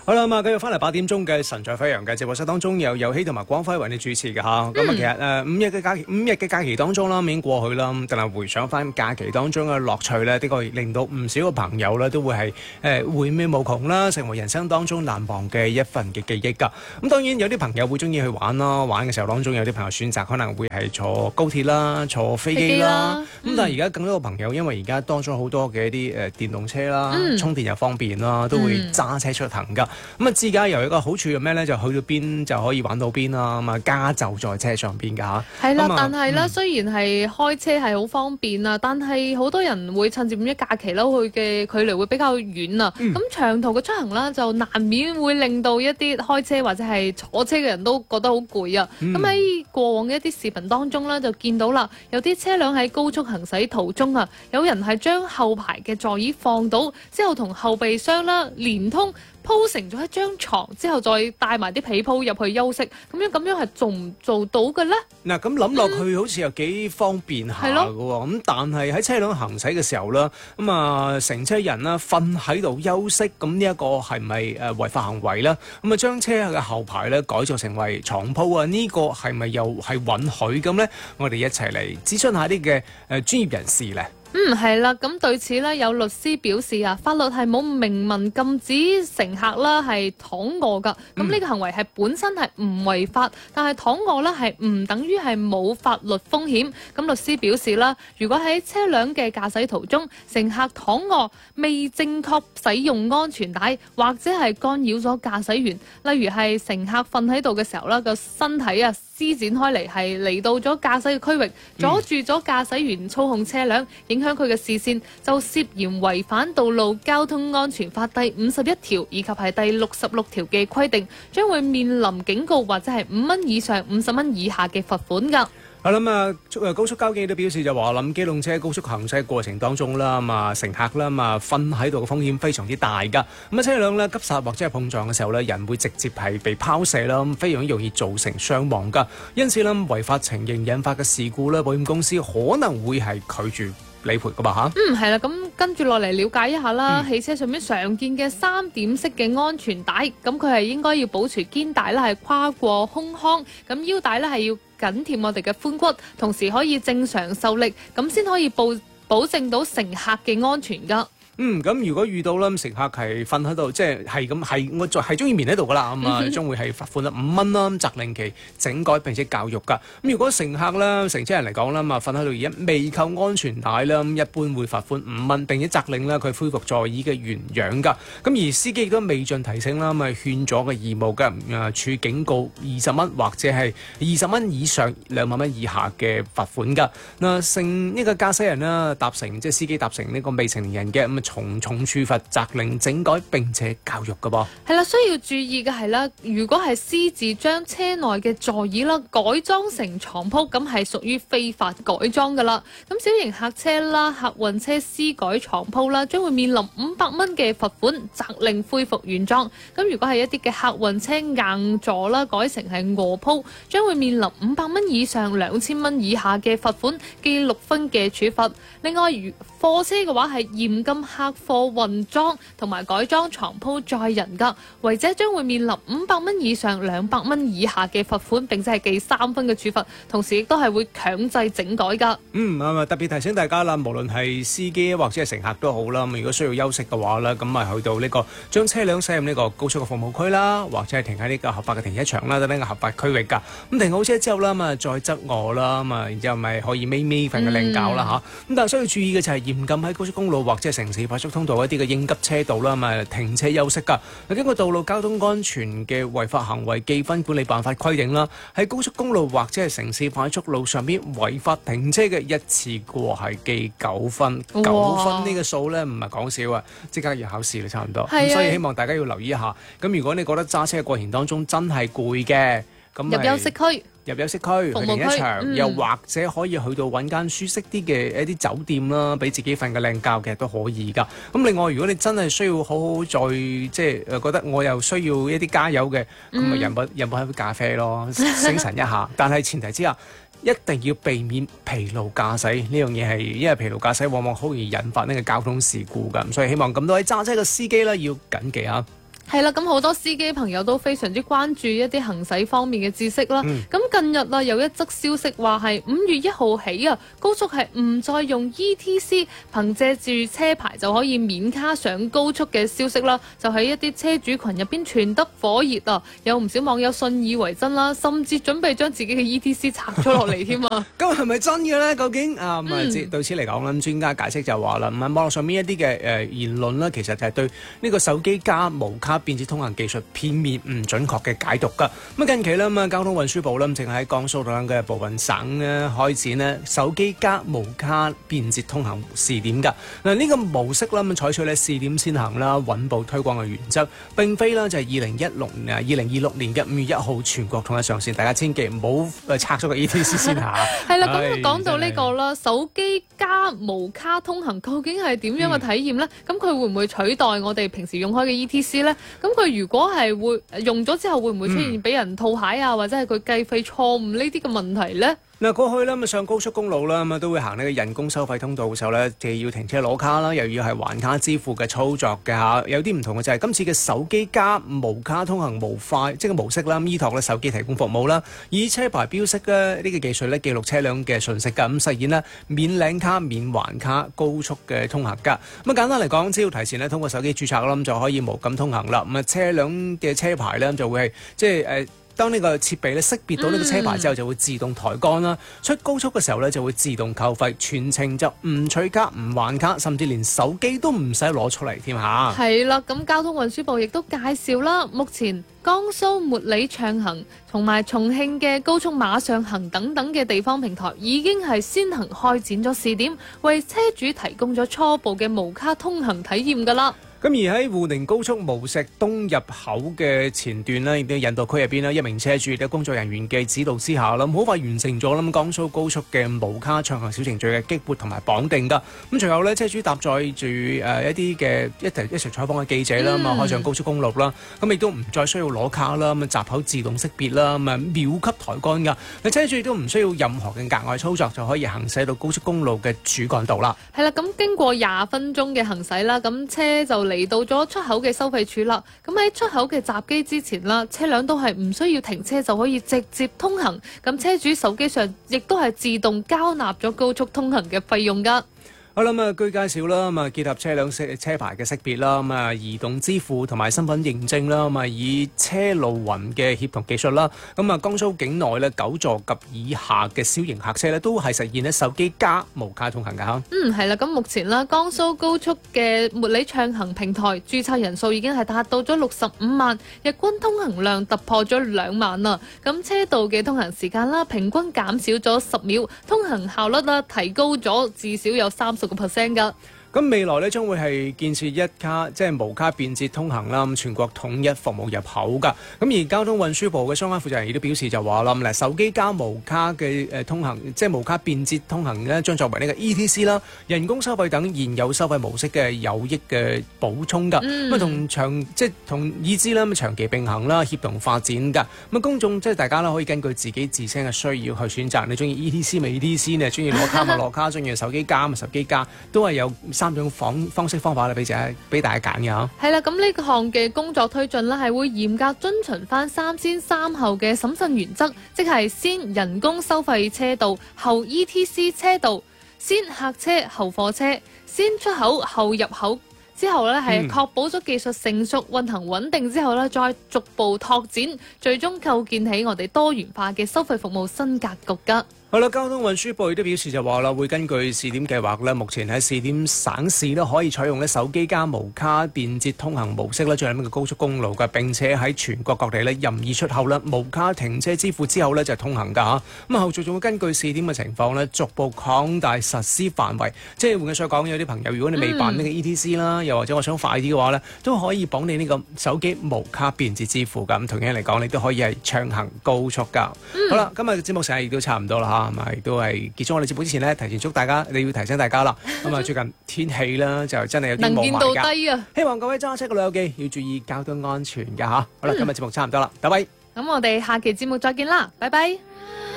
好啦，咁啊，繼續翻嚟8點鐘嘅神在飛揚嘅直播室當中，有遊戲同埋光輝為你主持嘅嚇。咁啊，其實5日嘅假期當中啦，已經過去啦。但係回想翻假期當中嘅樂趣咧，的確令到唔少嘅朋友咧都會係回味無窮啦，成為人生當中難忘嘅一份嘅記憶㗎。咁當然有啲朋友會中意去玩啦，玩嘅時候當中有啲朋友選擇可能會係坐高鐵啦、坐飛機啦。咁但係而家更多嘅朋友，因為而家多咗好多嘅一啲電動車啦，充電又方便啦，都會揸車出行㗎。咁啊，自駕遊有一個好處係咩咧？就去到邊就可以玩到邊啦。咁啊，家就在車上邊㗎嚇。 係啦，但係咧，雖然係開車係好方便啊，但係好多人會趁住5一假期啦，去嘅距離會比較遠啊。咁長途嘅出行啦，就難免會令到一啲開車或者係坐車嘅人都覺得好攰啊。咁喺過往嘅一啲視頻當中咧，就見到啦，有啲車輛喺高速行駛途中啊，有人係將後排嘅座椅放倒之後，同後備箱啦連通，鋪成咗一張床之後，再帶埋啲被鋪入去休息，咁樣係做唔做到嘅咧？ 嗱，咁諗落去好似又幾方便下嘅喎。咁但係喺車輛行駛嘅時候啦，咁啊成車人啦瞓喺度休息，咁呢一個係咪違法行為啦？咁啊將車嘅後排咧改造成為床鋪啊，呢個係咪又係允許咁咧？我哋一齊嚟諮詢下啲嘅專業人士咧。 係啦，咁對此呢，有律師表示啊，法律係冇明文禁止乘客啦係躺臥噶，咁呢個行為係本身係唔違法，但係躺臥呢係唔等於係冇法律風險。咁律師表示啦，如果喺車輛嘅駕駛途中，乘客躺臥未正確使用安全帶，或者係干擾咗駕駛員，例如係乘客瞓喺度嘅時候啦，個身體啊施展開嚟係嚟到咗駕駛嘅區域，阻住咗駕駛員操控車輛，影響佢嘅視線，就涉嫌違反道路交通安全法第51條以及係第66條嘅規定，將會面臨警告或者係5蚊以上50蚊以下嘅罰款㗎。 我諗高速交警都表示就話，機動車高速行駛過程當中啦，乘客啦瞓喺度嘅風險非常之大㗎。咁車輛咧急剎或者係碰撞嘅時候咧，人會直接係被拋射啦，非常容易造成傷亡㗎。因此咧，違法情形引發嘅事故咧，保險公司可能會係拒絕理賠㗎嘛嚇。 係啦，咁跟住落嚟了解一下啦。汽車上面常見嘅3點式嘅安全帶，咁佢係應該要保持肩帶啦，係跨過胸腔，咁腰帶咧係要緊貼我哋嘅髖骨，同時可以正常受力，咁先可以保證到乘客嘅安全㗎。 咁如果遇到啦，乘客係瞓喺度，即係我係中意眠喺度噶啦，將會係罰款5蚊啦，責令其整改並且教育噶。咁如果乘客啦、乘車人嚟講啦，瞓喺度而家未扣安全帶啦，一般會罰款5蚊，並且責令啦佢恢復座椅嘅原樣噶。咁而司機亦都未盡提醒啦，勸阻嘅義務嘅，處警告20蚊或者係20蚊以上2萬蚊以下嘅罰款噶。乘呢個駕駛人啦，即係司機搭乘呢個未成年人嘅重處罰，責令整改並且教育㗎噃。 係啦，需要注意嘅係啦，如果係私自將車內嘅座椅啦改裝成床鋪，咁係屬於非法改裝㗎啦。咁小型客車啦、客運車私改床鋪啦，將會面臨500蚊嘅罰款，責令恢復原狀。咁如果係一啲嘅客運車硬座啦，改成係臥鋪，將會面臨500蚊以上2000蚊以下嘅罰款，記6分嘅處罰。另外，如貨車嘅話係嚴禁客貨運裝同埋改裝床鋪載人㗎，違者將會面臨500蚊以上200蚊以下嘅罰款，並且係記3分嘅處罰，同時亦都係會強制整改㗎。 特別提醒大家啦，無論係司機或者係乘客都好啦，如果需要休息嘅話咧，咁去到呢個將車輛駛入呢個高速嘅服務區啦，或者係停喺呢個合法嘅停車場啦，等呢個合法區域㗎。咁停好車之後啦，再側臥啦，然之後咪可以眯眯瞓個靚覺啦嚇。咁但係需要注意嘅就係嚴禁喺高速公路或者係城市快速通道一啲嘅應急車道啦，停車休息㗎。經過道路交通安全嘅違法行為記分管理辦法規定啦，喺高速公路或者係城市快速路上邊違法停車嘅一次過係記9分。9分呢個數咧唔係講笑啊，即刻要考試啦，差唔多。咁所以希望大家要留意一下。咁如果你覺得揸車嘅過程當中真係攰嘅，咁入休息區。 入休息區、去停車場，又或者可以去到揾間舒適啲嘅一啲酒店啦，俾自己瞓個靚覺嘅都可以㗎。咁另外，如果你真係需要好好再覺得我又需要一啲加油嘅，咁咪飲杯咖啡咯，醒神一下。但係前提之下，一定要避免疲勞駕駛呢樣嘢，係因為疲勞駕駛往往好易引發呢個交通事故㗎。咁所以希望咁多位揸車嘅司機咧要緊記啊！ 係啦，咁好多司機朋友都非常之關注一啲行駛方面嘅知識啦。咁、近日啊，有一則消息話係5月1號起啊，高速係唔再用 ETC 憑借住車牌就可以免卡上高速嘅消息啦，就喺一啲車主群入邊傳得火熱啊！有唔少網友信以為真啦，甚至準備將自己嘅 ETC 拆咗落嚟添啊！ 咁係咪真嘅咧？究竟啊對此嚟講咧，專家解釋就話啦，唔係網絡上面一啲嘅言論啦，其實就係對呢個手機加無卡便捷通行技術片面唔準確嘅解讀㗎。咁近期咧，交通運輸部咧正喺江蘇等嘅部分省咧開展咧手機加無卡便捷通行試點㗎。嗱，呢個模式啦，採取咧試點先行啦，穩步推廣嘅原則，並非啦就係2026年嘅5月1號全國統一上線。大家千祈唔好拆咗個 ETC 先嚇。 係啦，咁講到呢個啦，手機加無卡通行究竟係點樣嘅體驗呢？咁佢會唔會取代我哋平時用開嘅 ETC 呢？咁佢如果係會用咗之後，會唔會出現俾人套牌啊，或者係佢計費錯誤呢啲嘅問題呢？ 嗱，過去咧上高速公路啦，都會行呢個人工收費通道嘅時候咧，既要停車攞卡啦，又要係還卡支付嘅操作嘅嚇。有啲唔同嘅就係今次嘅手機加無卡通行無快即係模式啦，依託咧手機提供服務啦，以車牌標識咧呢個技術咧記錄車輛嘅信息㗎，咁實現咧免領卡免還卡高速嘅通行㗎。咁簡單嚟講，只要提前咧通過手機註冊啦，咁就可以無禁通行啦。咁車輛嘅車牌咧就會係即係當呢個設備咧識別到呢個車牌之後，就會自動抬杆啦。出高速嘅時候咧，就會自動扣費，全程就唔取卡、唔還卡，甚至連手機都唔使攞出嚟添嚇。 係啦，咁交通運輸部亦都介紹啦，目前江蘇茉莉暢行同埋重慶嘅高速馬上行等等嘅地方平台已經係先行開展咗試點，為車主提供咗初步嘅無卡通行體驗㗎啦。 咁而喺滬寧高速無錫東入口嘅前段呢，亦都引導區入邊呢，一名車主嘅工作人員嘅指導之下啦，好快完成咗啦江蘇高速嘅無卡暢行小程序嘅激活同埋綁定㗎。咁隨後呢，車主搭載住一啲嘅一齊採訪嘅記者啦，開上高速公路啦，咁亦都唔再需要攞卡啦，咁閘口自動識別啦，咁秒級抬杆㗎。車主亦都唔需要任何嘅額外操作，就可以行駛到高速公路嘅主幹道啦。 係啦，咁經過20分鐘嘅行駛啦，咁車就嚟到咗出口嘅收費處啦。咁喺出口嘅閘機之前啦，車輛都係唔需要停車就可以直接通行。咁車主手機上亦都係自動交納咗高速通行嘅費用㗎。 好啦，據介紹啦，結合車輛車牌嘅識別啦，移動支付同埋身份認證啦，以車路雲嘅協同技術啦，江蘇境內咧9座及以下嘅小型客車咧都係實現咧手機加無卡通行㗎嚇。係啦，咁目前啦，江蘇高速嘅茉莉暢行平台註冊人數已經係達到咗65萬，日均通行量突破咗2萬啦。咁車道嘅通行時間啦，平均減少咗10秒，通行效率啦提高咗至少有30%㗎。 咁未來咧將會係建設一卡即係無卡便捷通行啦，全國統一服務入口㗎。咁而交通運輸部嘅相關負責人亦都表示就話啦，手機加無卡嘅通行，即係無卡便捷通行咧，將作為呢個 ETC 啦、人工收費等現有收費模式嘅有益嘅補充㗎。同意之啦，長期並行啦，協同發展㗎。公眾即係大家啦，可以根據自己自身嘅需要去選擇。你中意 ETC 咪 ETC，你中意攞卡咪攞卡，中意手機加咪手機加，都係有3種方式方法咧，俾大家揀嘅。 係啦，咁呢個項嘅工作推進呢，係會嚴格遵循翻3先3後嘅審慎原則，即係先人工收費車道，後 ETC 車道，先客車後貨車，先出口後入口。之後呢，係確保咗技術成熟、運行穩定之後呢，再逐步拓展，最終構建起我哋多元化嘅收費服務新格局㗎。 好啦，交通運輸部亦都表示就話啦，會根據試點計劃咧，目前喺試點省市咧可以採用咧手機加無卡便捷通行模式咧，進入呢個高速公路嘅，並且喺全國各地咧任意出口啦，無卡停車支付之後咧就通行㗎嚇。咁後續仲會根據試點嘅情況咧，逐步擴大實施範圍。即係換句所講，有啲朋友如果你未辦呢個 ETC 啦，又或者我想快啲嘅話咧，都可以綁你呢個手機無卡便捷支付㗎。咁同樣嚟講，你都可以係暢行高速㗎。好啦，今日嘅節目時間亦都差唔多啦嚇。亦都係結束我哋節目之前呢，提前祝大家，你要提醒大家啦。最近天氣啦，就真係有啲霧霾㗎。能見度低啊！希望各位揸車嘅老友記要注意交通安全㗎嚇。好啦，今日節目差唔多啦，拜拜。 咁我哋下期節目再見啦，拜拜。